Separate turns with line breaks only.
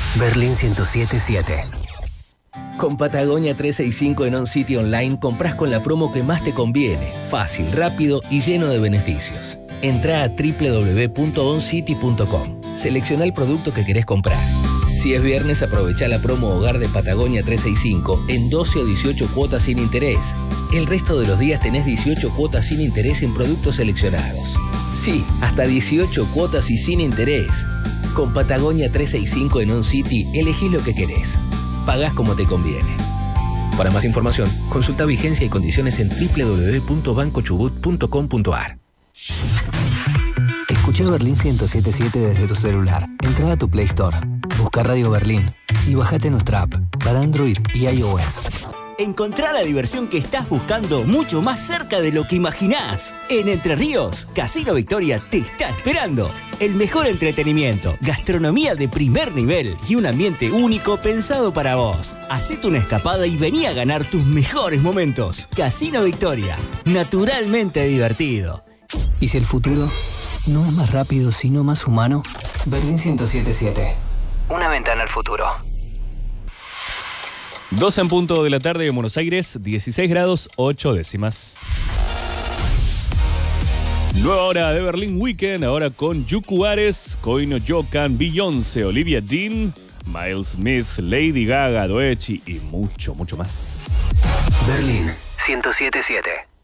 Berlín 107.7.
Con Patagonia 365 en OnCity Online compras con la promo que más te conviene, fácil, rápido y lleno de beneficios. Entrá a www.oncity.com. Selecciona el producto que querés comprar. Si es viernes, aprovechá la promo Hogar de Patagonia 365 en 12 o 18 cuotas sin interés. El resto de los días tenés 18 cuotas sin interés en productos seleccionados. Sí, hasta 18 cuotas y sin interés. Con Patagonia 365 en OnCity, elegís lo que querés. Pagás como te conviene. Para más información, consulta vigencia y condiciones en www.bancochubut.com.ar.
Escucha Berlín 107.7 desde tu celular. Entra a tu Play Store, busca Radio Berlín y bájate nuestra app para Android y iOS.
Encontrá la diversión que estás buscando mucho más cerca de lo que imaginás. En Entre Ríos, Casino Victoria te está esperando. El mejor entretenimiento, gastronomía de primer nivel y un ambiente único pensado para vos. Hacete una escapada y vení a ganar tus mejores momentos. Casino Victoria, naturalmente divertido.
¿Y si el futuro no es más rápido sino más humano? Berlín 107.7. Una ventana al futuro.
2 en punto de la tarde en Buenos Aires, 16 grados 8 décimas. Nueva hora de Berlín Weekend, ahora con Yuku Ares, Koino Yokan, Beyoncé, Olivia Dean, Miles Smith, Lady Gaga, Doechi y mucho, mucho más.
Berlín 107.7.